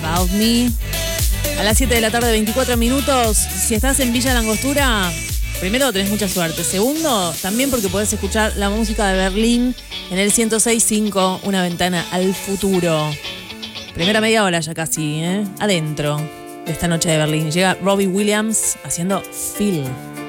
About Me. A las 7 de la tarde, 24 minutos. Si estás en Villa Langostura, primero tenés mucha suerte. Segundo, también porque podés escuchar la música de Berlín en el 106.5, una ventana al futuro. Primera media hora ya casi, adentro de esta noche de Berlín. Llega Robbie Williams haciendo Feel.